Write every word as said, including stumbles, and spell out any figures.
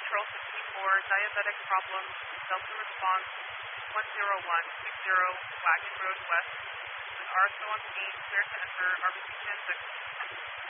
Patrol sixty-four, diabetic problem, Delta response one zero one six zero, Wagon Road West, with R S O on scene, clear to enter R B C transit.